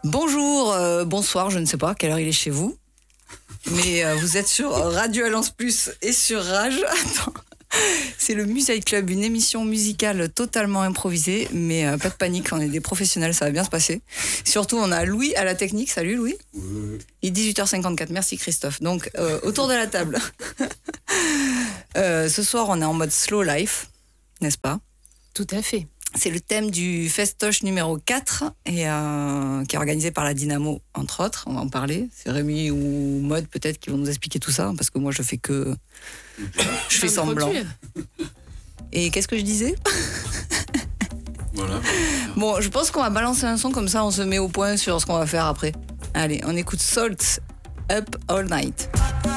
Bonjour, bonsoir, je ne sais pas à quelle heure il est chez vous. Mais vous êtes sur Radio Alliance Plus et sur Rage. Attends. C'est le Music Club, une émission musicale totalement improvisée. Mais pas de panique, on est des professionnels, ça va bien se passer. Surtout, on a Louis à la technique. Salut Louis. Oui. Il est 18h54, merci Christophe. Donc, autour de la table. Ce soir, on est en mode slow life, n'est-ce pas ? Tout à fait. C'est le thème du Festoche numéro 4 et, qui est organisé par la Dynamo, entre autres. On va en parler. C'est Rémi ou Maud peut-être qui vont nous expliquer tout ça, parce que moi je fais semblant. Et qu'est-ce que je disais ? Voilà. Bon, je pense qu'on va balancer un son comme ça, on se met au point sur ce qu'on va faire après. Allez, on écoute Salt Up All Night.